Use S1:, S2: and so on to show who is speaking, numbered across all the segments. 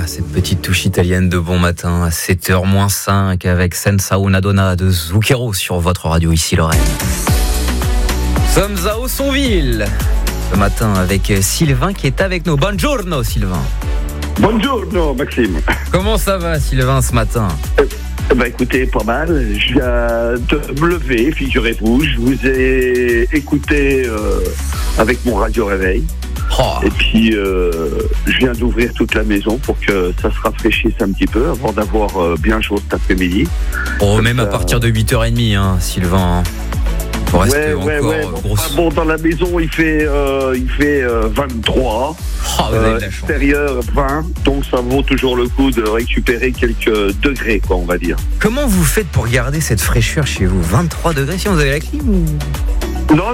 S1: cette petite touche italienne de bon matin à 7h-5 avec Senza una donna de Zucchero sur votre radio ici Lorraine. Nous sommes à Aussonville ce matin avec Sylvain qui est avec nous. Buongiorno Sylvain.
S2: Buongiorno Maxime.
S1: Comment ça va Sylvain ce matin?
S2: Écoutez, pas mal. Je viens de me lever, figurez-vous. Je vous ai écouté avec mon radio réveil.
S1: Oh.
S2: Et puis, je viens d'ouvrir toute la maison pour que ça se rafraîchisse un petit peu avant d'avoir bien chaud cet après-midi.
S1: Oh, même à partir de 8h30, hein, Sylvain. Faut rester
S2: Bon, dans la maison, il fait 23.
S1: Oh, vous avez de la chance.
S2: Extérieur 20. Donc, ça vaut toujours le coup de récupérer quelques degrés, quoi, on va dire.
S1: Comment vous faites pour garder cette fraîcheur chez vous? 23 degrés si vous avez la clim ou...
S2: Non.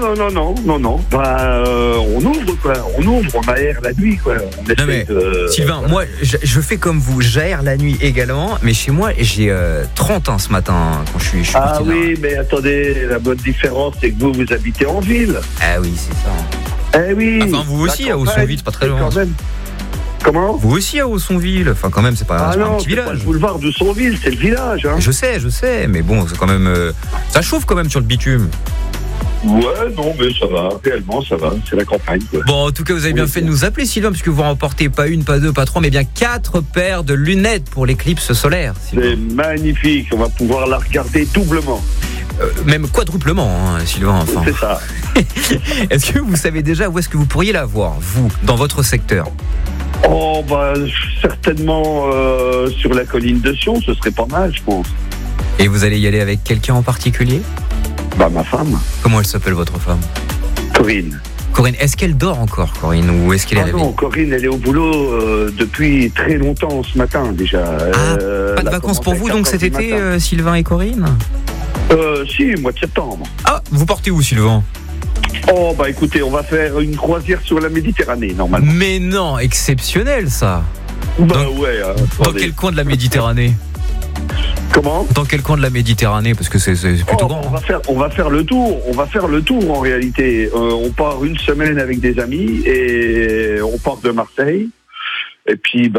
S2: On ouvre, quoi. On aère la nuit, quoi.
S1: Non mais, Sylvain, moi, je fais comme vous. J'aère la nuit également, mais chez moi, j'ai 30 ans ce matin quand je suis
S2: Ah oui, mais attendez, la bonne différence, c'est que vous habitez en ville.
S1: Ah oui, c'est ça.
S2: Eh oui.
S1: Enfin, vous aussi, à Aussonville, c'est pas très loin.
S2: Comment?
S1: Vous aussi à Aussonville. Enfin, quand même, c'est pas,
S2: non,
S1: un petit village.
S2: Pas le boulevard d'Aussonville, c'est le village. Hein.
S1: Je sais, mais bon, c'est quand même. Ça chauffe quand même sur le bitume.
S2: Ouais, non, mais ça va, réellement, ça va, c'est la campagne, quoi.
S1: Bon, en tout cas, vous avez bien fait de nous appeler, Sylvain, puisque vous remportez pas une, pas deux, pas trois, mais bien 4 paires de lunettes pour l'éclipse solaire. Sylvain.
S2: C'est magnifique, on va pouvoir la regarder doublement.
S1: Même quadruplement, hein, Sylvain. Enfin.
S2: C'est ça.
S1: Est-ce que vous savez déjà où est-ce que vous pourriez la voir, vous, dans votre secteur?
S2: Oh, certainement sur la colline de Sion, ce serait pas mal, je pense.
S1: Et vous allez y aller avec quelqu'un en particulier?
S2: Ma femme.
S1: Comment elle s'appelle, votre femme?
S2: Corinne.
S1: Corinne, est-ce qu'elle dort encore, Corinne, ou est-ce qu'elle est à la
S2: Non, Corinne, elle est au boulot depuis très longtemps ce matin, déjà.
S1: Pas de vacances pour vous, donc, cet été, Sylvain et Corinne?
S2: Si, mois de septembre.
S1: Ah, vous partez où, Sylvain?
S2: Oh, écoutez, on va faire une croisière sur la Méditerranée, normalement.
S1: Mais non, exceptionnel, ça. Dans quel coin de la Méditerranée?
S2: Comment?
S1: Dans quel coin de la Méditerranée? Parce que c'est plutôt grand.
S2: On va faire le tour. On va faire le tour en réalité. On part une semaine avec des amis et on part de Marseille. Et puis